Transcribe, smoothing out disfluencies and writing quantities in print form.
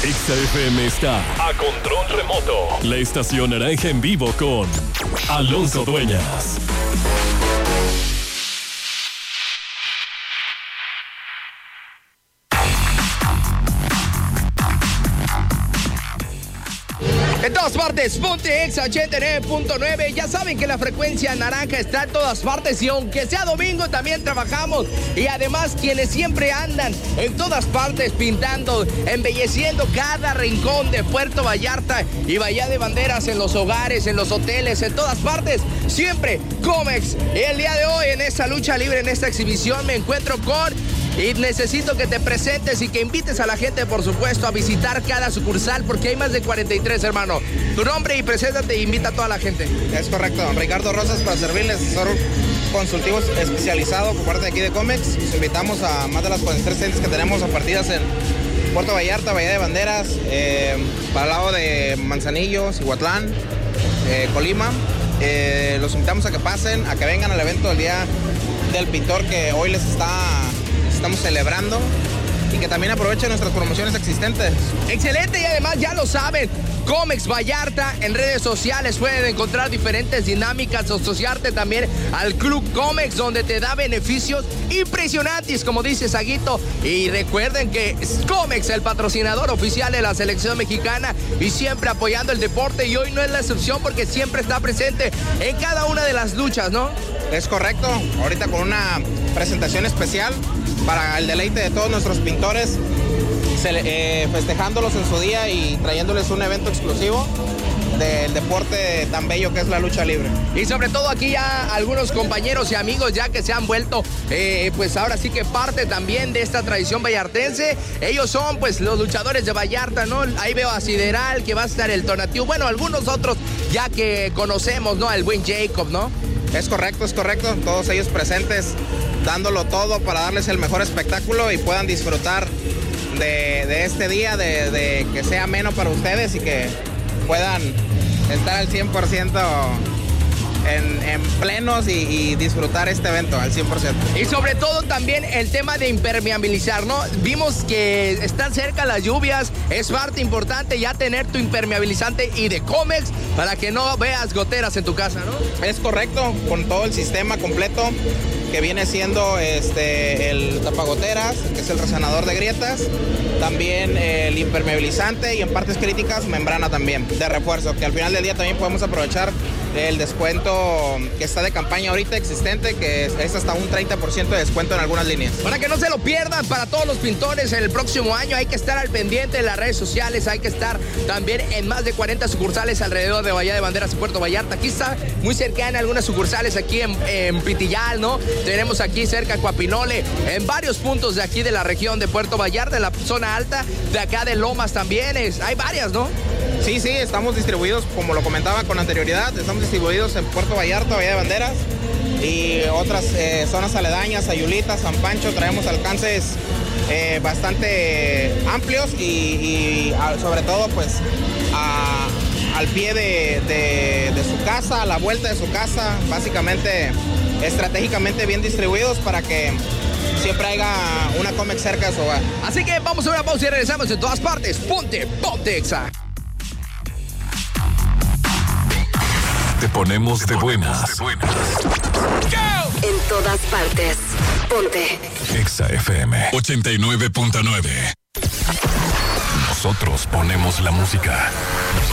XFM está a control remoto. La estación naranja en vivo con Alonso Dueñas. En todas partes, Ponte Exa 89.9. Ya saben que la frecuencia naranja está en todas partes y aunque sea domingo también trabajamos. Y además quienes siempre andan en todas partes pintando, embelleciendo cada rincón de Puerto Vallarta y Bahía de Banderas, en los hogares, en los hoteles, en todas partes, siempre Comex. Y el día de hoy en esta lucha libre, en esta exhibición, me encuentro con... Y necesito que te presentes y que invites a la gente, por supuesto, a visitar cada sucursal, porque hay más de 43, hermano. Tu nombre y preséntate e invita a toda la gente. Es correcto, Ricardo Rosas para servirles, asesor consultivo especializado por parte de aquí de Comex. Los invitamos a más de las 43 tiendas que tenemos repartidas en Puerto Vallarta, Bahía de Banderas, para el lado de Manzanillo, Cihuatlán, Colima. Los invitamos a que pasen, a que vengan al evento del Día del Pintor que hoy estamos celebrando, y que también aprovechen nuestras promociones existentes. Excelente, y además ya lo saben, Comex Vallarta en redes sociales pueden encontrar diferentes dinámicas, asociarte también al Club Comex, donde te da beneficios impresionantes, como dice Saguito. Y recuerden que es Comex, el patrocinador oficial de la selección mexicana y siempre apoyando el deporte, y hoy no es la excepción porque siempre está presente en cada una de las luchas, ¿no? Es correcto, ahorita con una presentación especial para el deleite de todos nuestros pintores, festejándolos en su día y trayéndoles un evento exclusivo del deporte tan bello que es la lucha libre. Y sobre todo aquí ya algunos compañeros y amigos ya que se han vuelto, pues ahora sí que parte también de esta tradición vallartense. Ellos son pues los luchadores de Vallarta, ¿no? Ahí veo a Sideral, que va a estar el Tonatiuh, bueno, algunos otros ya que conocemos, ¿no? El buen Jacob, ¿no? Es correcto, todos ellos presentes, dándolo todo para darles el mejor espectáculo y puedan disfrutar de este día, de que sea ameno para ustedes y que puedan estar al 100% en plenos y disfrutar este evento al 100%. Y sobre todo también el tema de impermeabilizar, ¿no? Vimos que están cerca las lluvias, es parte importante ya tener tu impermeabilizante y de Comex para que no veas goteras en tu casa, ¿no? Es correcto, con todo el sistema completo que viene siendo el tapagoteras, que es el resanador de grietas, también el impermeabilizante y en partes críticas membrana también de refuerzo, que al final del día también podemos aprovechar el descuento que está de campaña ahorita existente, que es hasta un 30% de descuento en algunas líneas. Para que no se lo pierdan, para todos los pintores el próximo año hay que estar al pendiente de las redes sociales, hay que estar también en más de 40 sucursales alrededor de Bahía de Banderas y Puerto Vallarta. Aquí está muy cercana algunas sucursales aquí en Pitillal, ¿no? Tenemos aquí cerca Coapinole, en varios puntos de aquí de la región de Puerto Vallarta, en la zona alta, de acá de Lomas también, hay varias, ¿no? Sí, estamos distribuidos, como lo comentaba con anterioridad, estamos distribuidos en Puerto Vallarta, Bahía de Banderas y otras zonas aledañas, Ayulita, San Pancho. Traemos alcances bastante amplios y sobre todo pues al pie de su casa, a la vuelta de su casa, básicamente estratégicamente bien distribuidos para que siempre haya una Comex cerca de su hogar. Así que vamos a una pausa y regresamos en todas partes. Ponte Exa. Te ponemos de buenas. En todas partes. Ponte Exa FM 89.9. Nosotros ponemos la música.